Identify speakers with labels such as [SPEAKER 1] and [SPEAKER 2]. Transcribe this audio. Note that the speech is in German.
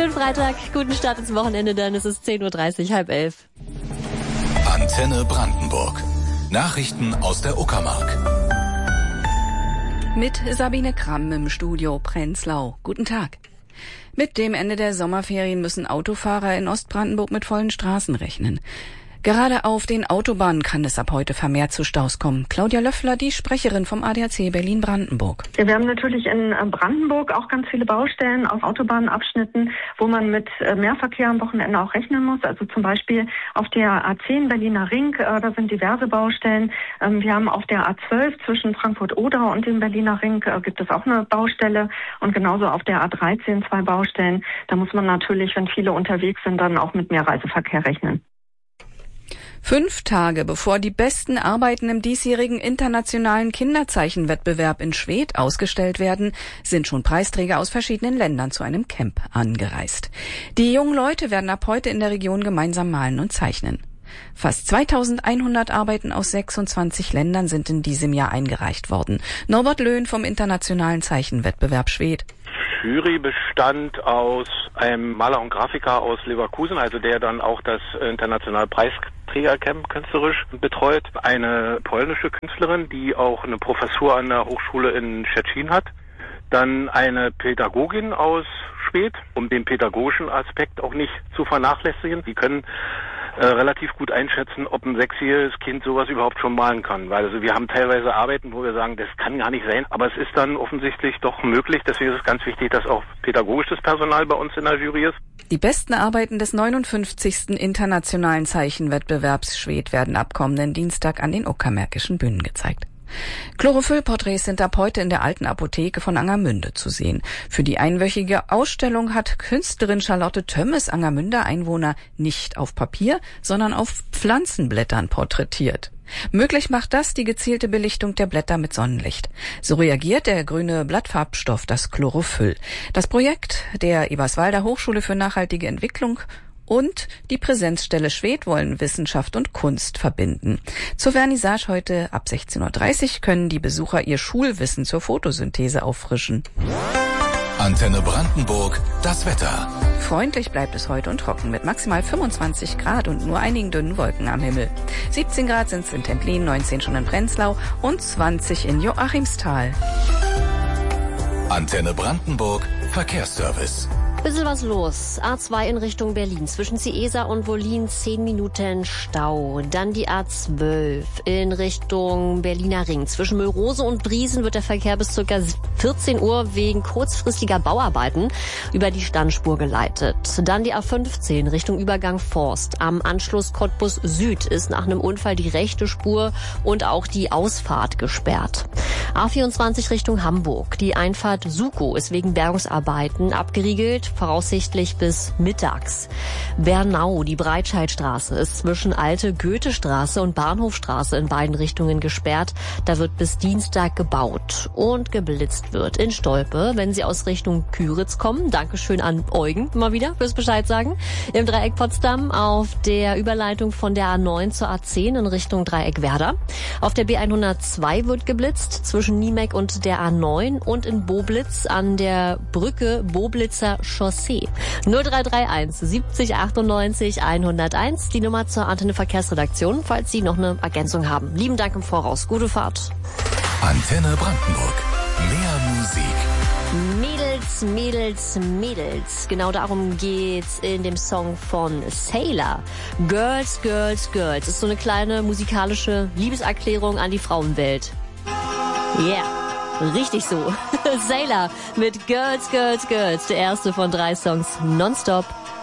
[SPEAKER 1] Schönen Freitag, guten Start ins Wochenende dann. Es ist 10.30 Uhr, 10:30.
[SPEAKER 2] Antenne Brandenburg. Nachrichten aus der Uckermark.
[SPEAKER 3] Mit Sabine Kramm im Studio Prenzlau. Guten Tag. Mit dem Ende der Sommerferien müssen Autofahrer in Ostbrandenburg mit vollen Straßen rechnen. Gerade auf den Autobahnen kann es ab heute vermehrt zu Staus kommen. Claudia Löffler, die Sprecherin vom ADAC Berlin-Brandenburg.
[SPEAKER 4] Ja, wir haben natürlich in Brandenburg auch ganz viele Baustellen auf Autobahnabschnitten, wo man mit mehr Verkehr am Wochenende auch rechnen muss. Also zum Beispiel auf der A10 Berliner Ring, da sind diverse Baustellen. Wir haben auf der A12 zwischen Frankfurt-Oder und dem Berliner Ring gibt es auch eine Baustelle und genauso auf der A13 2 Baustellen. Da muss man natürlich, wenn viele unterwegs sind, dann auch mit mehr Reiseverkehr rechnen.
[SPEAKER 3] 5 Tage bevor die besten Arbeiten im diesjährigen internationalen Kinderzeichenwettbewerb in Schwedt ausgestellt werden, sind schon Preisträger aus verschiedenen Ländern zu einem Camp angereist. Die jungen Leute werden ab heute in der Region gemeinsam malen und zeichnen. Fast 2100 Arbeiten aus 26 Ländern sind in diesem Jahr eingereicht worden. Norbert Löhn vom internationalen Zeichenwettbewerb Schwedt.
[SPEAKER 5] Jury bestand aus einem Maler und Grafiker aus Leverkusen, also der dann auch das internationale Preisträgercamp künstlerisch betreut. Eine polnische Künstlerin, die auch eine Professur an der Hochschule in Szczecin hat. Dann eine Pädagogin aus Schwedt, um den pädagogischen Aspekt auch nicht zu vernachlässigen. Die können relativ gut einschätzen, ob ein 6-jähriges Kind sowas überhaupt schon malen kann. Weil also wir haben teilweise Arbeiten, wo wir sagen, das kann gar nicht sein. Aber es ist dann offensichtlich doch möglich. Deswegen ist es ganz wichtig, dass auch pädagogisches Personal bei uns in der Jury ist.
[SPEAKER 3] Die besten Arbeiten des 59. Internationalen Zeichenwettbewerbs Schwedt werden ab kommenden Dienstag an den uckermärkischen Bühnen gezeigt. Chlorophyllporträts sind ab heute in der Alten Apotheke von Angermünde zu sehen. Für die einwöchige Ausstellung hat Künstlerin Charlotte Tömmes Angermünder Einwohner nicht auf Papier, sondern auf Pflanzenblättern porträtiert. Möglich macht das die gezielte Belichtung der Blätter mit Sonnenlicht. So reagiert der grüne Blattfarbstoff, das Chlorophyll. Das Projekt der Eberswalder Hochschule für nachhaltige Entwicklung und die Präsenzstelle Schwedt wollen Wissenschaft und Kunst verbinden. Zur Vernissage heute ab 16.30 Uhr können die Besucher ihr Schulwissen zur Photosynthese auffrischen.
[SPEAKER 2] Antenne Brandenburg, das Wetter.
[SPEAKER 3] Freundlich bleibt es heute und trocken mit maximal 25 Grad und nur einigen dünnen Wolken am Himmel. 17 Grad sind es in Templin, 19 schon in Prenzlau und 20 in Joachimsthal.
[SPEAKER 2] Antenne Brandenburg, Verkehrsservice.
[SPEAKER 1] Bisschen was los. A2 in Richtung Berlin. Zwischen Ciesa und Wollin 10 Minuten Stau. Dann die A12 in Richtung Berliner Ring. Zwischen Müllrose und Briesen wird der Verkehr bis ca. 14 Uhr wegen kurzfristiger Bauarbeiten über die Standspur geleitet. Dann die A15 Richtung Übergang Forst. Am Anschluss Cottbus Süd ist nach einem Unfall die rechte Spur und auch die Ausfahrt gesperrt. A24 Richtung Hamburg. Die Einfahrt Sukow ist wegen Bergungsarbeiten abgeriegelt, voraussichtlich bis mittags. Bernau, die Breitscheidstraße, ist zwischen Alte Goethestraße und Bahnhofstraße in beiden Richtungen gesperrt. Da wird bis Dienstag gebaut und geblitzt wird. In Stolpe, wenn Sie aus Richtung Küritz kommen. Dankeschön an Eugen mal wieder fürs Bescheid sagen. Im Dreieck Potsdam auf der Überleitung von der A9 zur A10 in Richtung Dreieck Werder. Auf der B102 wird geblitzt zwischen Niemek und der A9 und in Boblitz an der Brücke Boblitzer Chaussee. 0331 70 98 101, die Nummer zur Antenne Verkehrsredaktion, falls Sie noch eine Ergänzung haben. Lieben Dank im Voraus. Gute Fahrt.
[SPEAKER 2] Antenne Brandenburg. Mehr Musik.
[SPEAKER 1] Mädels, Mädels, Mädels. Genau darum geht's in dem Song von Sailor. Girls, Girls, Girls. Ist so eine kleine musikalische Liebeserklärung an die Frauenwelt. Yeah. Richtig so. Sailor mit Girls, Girls, Girls. Der erste von 3 Songs nonstop.